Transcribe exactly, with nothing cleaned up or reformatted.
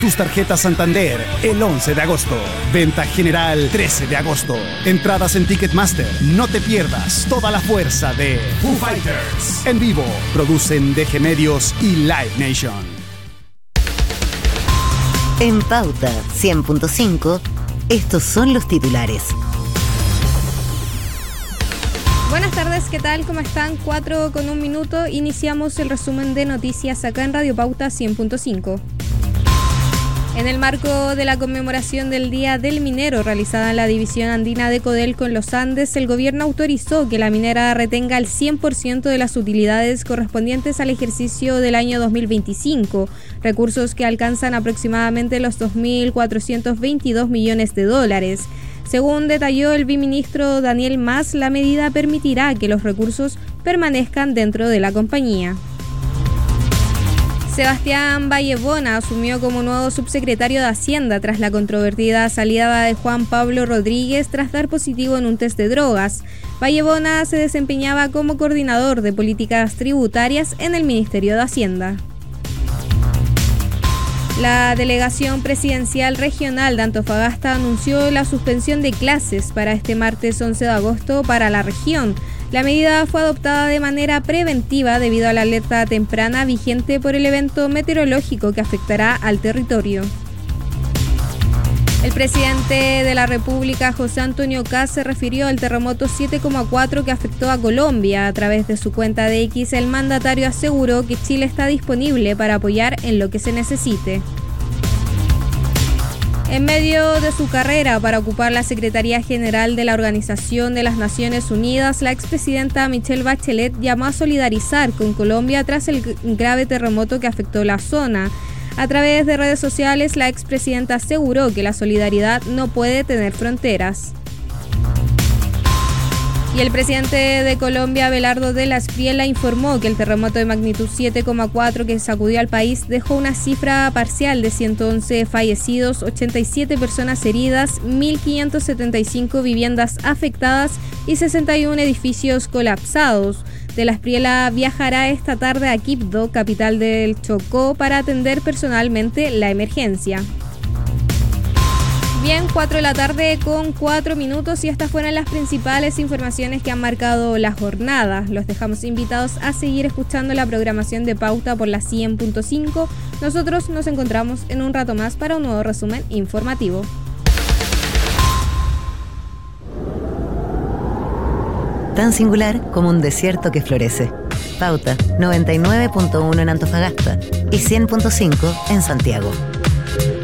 tus tarjetas Santander el once de agosto. Venta general trece de agosto. Entradas en Ticketmaster. No te pierdas toda la fuerza de Foo Fighters. En vivo, producen D G Medios y Live Nation. En Pauta cien punto cinco, estos son los titulares. Buenas tardes, ¿qué tal? ¿Cómo están? cuatro con un minuto. Iniciamos el resumen de noticias acá en Radio Pauta cien punto cinco. En el marco de la conmemoración del Día del Minero realizada en la División Andina de Codelco en los Andes, el gobierno autorizó que la minera retenga el cien por ciento de las utilidades correspondientes al ejercicio del año dos mil veinticinco, recursos que alcanzan aproximadamente los dos mil cuatrocientos veintidós millones de dólares. Según detalló el viceministro Daniel Mas, la medida permitirá que los recursos permanezcan dentro de la compañía. Sebastián Vallebona asumió como nuevo subsecretario de Hacienda tras la controvertida salida de Juan Pablo Rodríguez tras dar positivo en un test de drogas. Vallebona se desempeñaba como coordinador de políticas tributarias en el Ministerio de Hacienda. La Delegación Presidencial Regional de Antofagasta anunció la suspensión de clases para este martes once de agosto para la región. La medida fue adoptada de manera preventiva debido a la alerta temprana vigente por el evento meteorológico que afectará al territorio. El presidente de la República, José Antonio Kast, se refirió al terremoto siete coma cuatro que afectó a Colombia. A través de su cuenta de X, el mandatario aseguró que Chile está disponible para apoyar en lo que se necesite. En medio de su carrera para ocupar la Secretaría General de la Organización de las Naciones Unidas, la expresidenta Michelle Bachelet llamó a solidarizar con Colombia tras el grave terremoto que afectó la zona. A través de redes sociales, la expresidenta aseguró que la solidaridad no puede tener fronteras. Y el presidente de Colombia, Abelardo de la Espriella, informó que el terremoto de magnitud siete coma cuatro que sacudió al país dejó una cifra parcial de ciento once fallecidos, ochenta y siete personas heridas, mil quinientas setenta y cinco viviendas afectadas y sesenta y uno edificios colapsados. De la Espriella viajará esta tarde a Quibdó, capital del Chocó, para atender personalmente la emergencia. Bien, cuatro de la tarde con cuatro minutos y estas fueron las principales informaciones que han marcado la jornada. Los dejamos invitados a seguir escuchando la programación de Pauta por la cien punto cinco. Nosotros nos encontramos en un rato más para un nuevo resumen informativo. Tan singular como un desierto que florece. Pauta noventa y nueve punto uno en Antofagasta y cien punto cinco en Santiago.